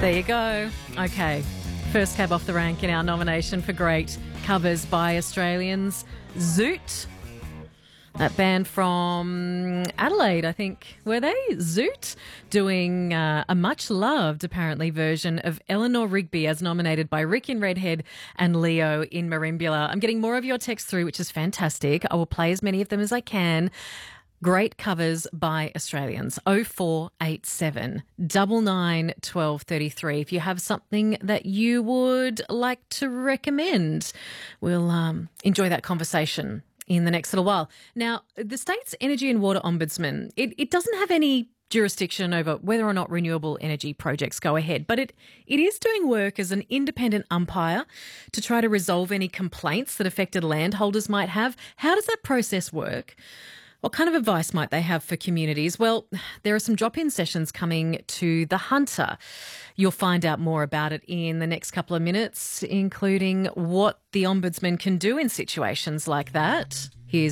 There you go. Okay. First cab off the rank in our nomination for great covers by Australians. Zoot. That band from Adelaide, I think, were they? Zoot, doing a much-loved, apparently, version of Eleanor Rigby as nominated by Rick in Redhead and Leo in Marimbula. I'm getting more of your texts through, which is fantastic. I will play as many of them as I can. Great covers by Australians. 0487 99 1233. If you have something that you would like to recommend, we'll enjoy that conversation in the next little while. Now, the state's Energy and Water Ombudsman, it doesn't have any jurisdiction over whether or not renewable energy projects go ahead, but it is doing work as an independent umpire to try to resolve any complaints that affected landholders might have. How does that process work? What kind of advice might they have for communities? Well, there are some drop-in sessions coming to the Hunter. You'll find out more about it in the next couple of minutes, including what the Ombudsman can do in situations like that. Here's